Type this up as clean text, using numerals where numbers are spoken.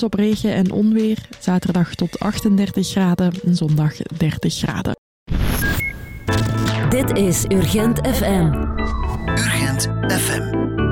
op regen en onweer. Zaterdag tot 38 graden en zondag 30 graden. Dit is Urgent FM. Urgent FM.